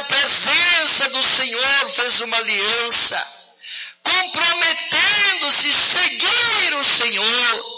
presença do Senhor, fez uma aliança, comprometendo-se a seguir o Senhor.